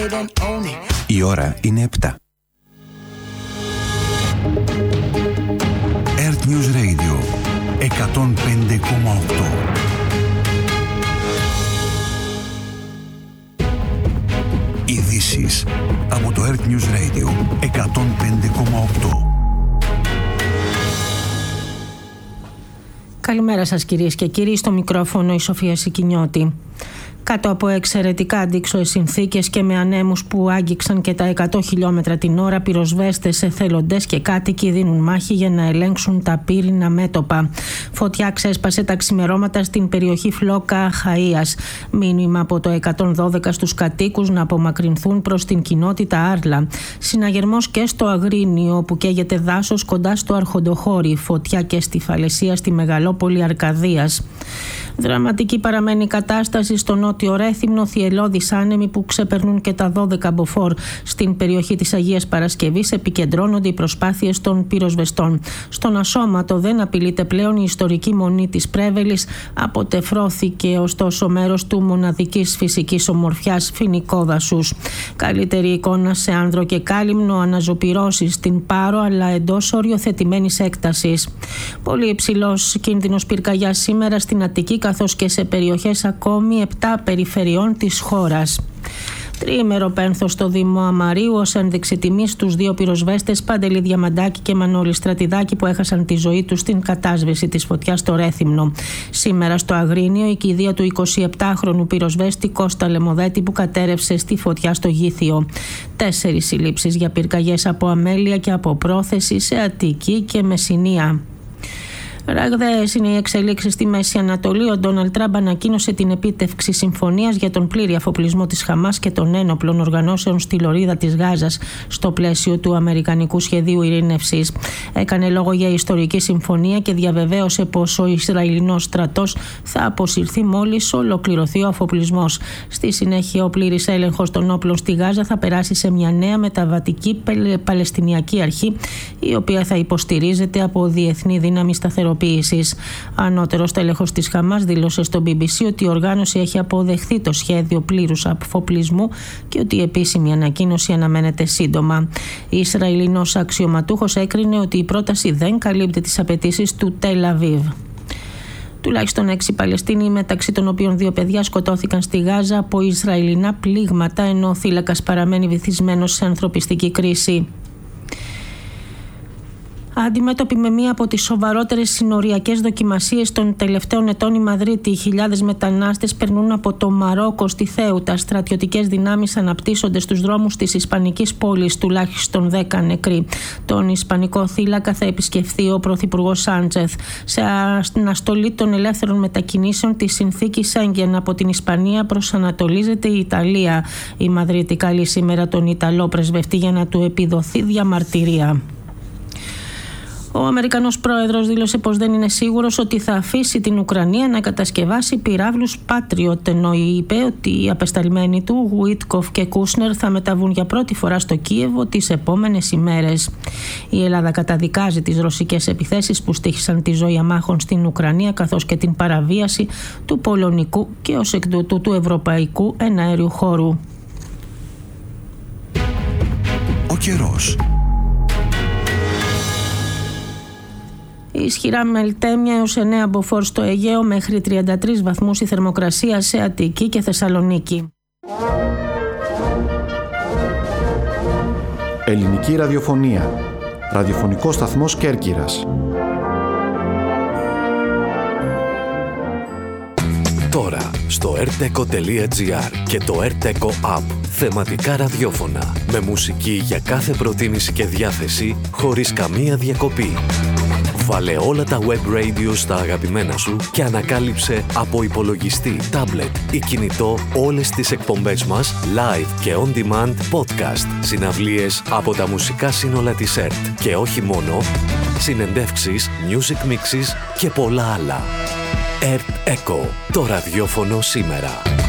Η ώρα είναι 7. Earth News Radio 105,8. Ειδήσεις από το Earth News Radio 105,8. Καλημέρα σας κυρίες και κύριοι, στο μικρόφωνο η Σοφία Σικινιώτη. Κάτω από εξαιρετικά αντίξωες συνθήκες και με ανέμους που άγγιξαν και τα 100 χιλιόμετρα την ώρα, πυροσβέστες, εθελοντές και κάτοικοι δίνουν μάχη για να ελέγξουν τα πύρινα μέτωπα. Φωτιά ξέσπασε τα ξημερώματα στην περιοχή Φλόκα Χαΐας. Μήνυμα από το 112 στους κατοίκους να απομακρυνθούν προς την κοινότητα Άρλα. Συναγερμός και στο Αγρίνιο, όπου καίγεται δάσος κοντά στο Αρχοντοχώρι. Φωτιά και στη Φαλαισία, στη μεγαλόπολη Αρκαδίας. Δραματική παραμένει η κατάσταση στο νότιο Ρέθυμνο, θυελλώδεις άνεμοι που ξεπερνούν και τα 12 μποφόρ. Στην περιοχή της Αγίας Παρασκευής επικεντρώνονται οι προσπάθειες των πυροσβεστών. Στον Ασώματο δεν απειλείται πλέον η ιστορική μονή της Πρέβελης, αποτεφρώθηκε ωστόσο μέρος του μοναδικής φυσικής ομορφιάς φοινικό δασούς. Καλύτερη εικόνα σε άνδρο και κάλυμνο, αναζωπυρώσεις στην Πάρο αλλά εντός οριοθετημένης έκτασης. Πολύ υψηλός κίνδυνος πυρκαγιάς σήμερα στην Αττική, καθώς και σε περιοχές ακόμη 7 περιφερειών της χώρας. Τριήμερο πένθος στο Δήμο Αμαρίου ως ένδειξη τιμής στους δύο πυροσβέστες Παντελή Διαμαντάκη και Μανώλη Στρατιδάκη που έχασαν τη ζωή τους στην κατάσβεση της φωτιάς στο Ρέθυμνο. Σήμερα στο Αγρίνιο η κηδεία του 27χρονου πυροσβέστη Κώστα Λεμοδέτη που κατέρευσε στη φωτιά στο Γήθιο. 4 συλλήψεις για πυρκαγιές από αμέλεια και από πρόθεση σε Αττική και Μεσσηνία. Ραγδαίες είναι οι εξελίξεις στη Μέση Ανατολή. Ο Ντόναλντ Τραμπ ανακοίνωσε την επίτευξη συμφωνίας για τον πλήρη αφοπλισμό της Χαμάς και των ένοπλων οργανώσεων στη λωρίδα της Γάζας στο πλαίσιο του Αμερικανικού Σχεδίου Ειρήνευσης. Έκανε λόγο για ιστορική συμφωνία και διαβεβαίωσε πως ο Ισραηλινός στρατός θα αποσυρθεί μόλις ολοκληρωθεί ο αφοπλισμός. Στη συνέχεια, ο πλήρης έλεγχος των όπλων στη Γάζα θα περάσει σε μια νέα μεταβατική Παλαιστινιακή αρχή, η οποία θα υποστηρίζεται από διεθνή δύναμη σταθεροποίησης. Ανώτερος τέλεχος της Χαμάς δήλωσε στο BBC ότι η οργάνωση έχει αποδεχθεί το σχέδιο πλήρους αφοπλισμού και ότι η επίσημη ανακοίνωση αναμένεται σύντομα. Η Ισραηλινός αξιωματούχος έκρινε ότι η πρόταση δεν καλύπτει τις απαιτήσεις του Τελ Αβίβ. Τουλάχιστον 6 Παλαιστίνοι, μεταξύ των οποίων 2 παιδιά, σκοτώθηκαν στη Γάζα από Ισραηλινά πλήγματα, ενώ ο θύλακας παραμένει βυθισμένος σε ανθρωπιστική κρίση. Αντιμέτωποι με μία από τις σοβαρότερες συνοριακές δοκιμασίες των τελευταίων ετών, η Μαδρίτη, χιλιάδες μετανάστες περνούν από το Μαρόκο στη Θέουτα. Στρατιωτικές δυνάμεις αναπτύσσονται στους δρόμους της Ισπανικής πόλης, τουλάχιστον 10 νεκροί. Τον Ισπανικό θύλακα θα επισκεφθεί ο Πρωθυπουργός Σάντσεθ. Σε αναστολή των ελεύθερων μετακινήσεων της συνθήκης Σέγγεν από την Ισπανία προσανατολίζεται η Ιταλία. Η Μαδρίτη καλεί σήμερα τον Ιταλό πρεσβευτή για να του επιδοθεί διαμαρτυρία. Ο Αμερικανός πρόεδρος δήλωσε πως δεν είναι σίγουρος ότι θα αφήσει την Ουκρανία να κατασκευάσει πυράβλους Patriot, ενώ είπε ότι οι απεσταλμένοι του Γουίτκοφ και Κούσνερ θα μεταβούν για πρώτη φορά στο Κίεβο τις επόμενες ημέρες. Η Ελλάδα καταδικάζει τις ρωσικές επιθέσεις που στοίχησαν τη ζωή αμάχων στην Ουκρανία, καθώς και την παραβίαση του πολωνικού και ως εκ τούτου του ευρωπαϊκού εναέριου χώρου. Ο καιρός. Ισχυρά μελτέμια έως 9 μποφόρ στο Αιγαίο, μέχρι 33 βαθμούς η θερμοκρασία σε Αττική και Θεσσαλονίκη. Ελληνική ραδιοφωνία. Ραδιοφωνικός σταθμός Κέρκυρας. Τώρα στο rteco.gr και το rteco app. Θεματικά ραδιόφωνα με μουσική για κάθε προτίμηση και διάθεση, χωρίς καμία διακοπή. Βάλε όλα τα web radio στα αγαπημένα σου και ανακάλυψε από υπολογιστή, τάμπλετ ή κινητό όλες τις εκπομπές μας live και on demand podcast, συναυλίες από τα μουσικά σύνολα της ΕΡΤ και όχι μόνο, συνεντεύξεις, music mixes και πολλά άλλα. ΕΡΤ Eco, το ραδιόφωνο σήμερα.